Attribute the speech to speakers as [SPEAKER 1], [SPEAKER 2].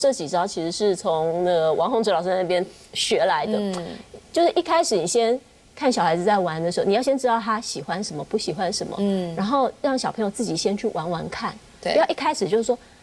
[SPEAKER 1] 这几招其实是从那个王宏哲老师那边学来的，就是一开始你先看小孩子在玩的时候，你要先知道他喜欢什么，不喜欢什么，然后让小朋友自己先去玩玩看，不要一开始就是说